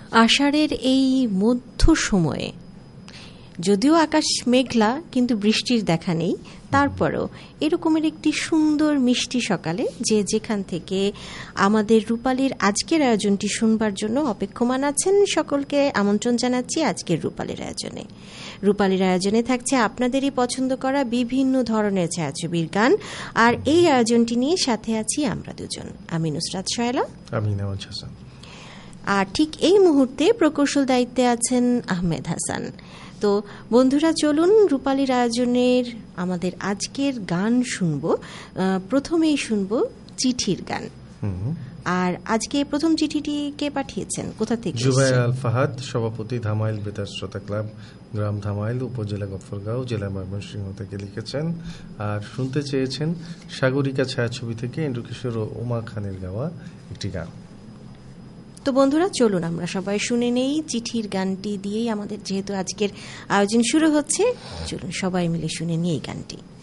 আষাঢ়ের এই মধ্য সময়ে যদিও আকাশ মেঘলা, কিন্তু বৃষ্টির দেখা নেই, তারপরও এরকমের একটি সুন্দর মিষ্টি সকালে যে যেখান থেকে আমাদের রূপালীর আজকের আয়োজনটি শুনবার জন্য অপেক্ষমান আছেন, সকলকে আমন্ত্রণ জানাচ্ছি আজকের রূপালীর আয়োজনে। রূপালীর আয়োজনে থাকছে আপনাদেরই পছন্দ করা বিভিন্ন ধরনের ছায়াছবির গান, আর এই আয়োজনটি নিয়ে সাথে আছি আমরা দুজন, আমি নুসরাত সয়লা, আমি নেওয়াজ হাসান। আর ঠিক এই মুহূর্তে প্রকৌশল দায়িত্বে আছেন আহমেদ হাসান। তো বন্ধুরা, চলুন রূপালীর আয়োজনের আমাদের আজকের গান শুনব। প্রথমেই শুনব চিঠির গান। আর আজকে প্রথম চিঠিটি কে পাঠিয়েছেন, কোথা থেকে? জুবাইর আল ফাহাদ, সভাপতি ধামাইল বেতার শ্রোতা ক্লাব, গ্রাম ধামাইল, উপজেলা গফরগাঁও, জেলা ময়মনসিংহ থেকে লিখেছেন। আর শুনতে চেয়েছেন সাগরিকা ছায়াছবি থেকে ইন্দ্রকিশোর ও উমা খানের গাওয়া একটি গান। তো বন্ধুরা, চলুন আমরা সবাই শুনে নেই চিঠির গানটি দিয়েই আমাদের যেহেতু আজকের আয়োজন শুরু হচ্ছে, চলুন সবাই মিলে শুনে নিই এই গানটি।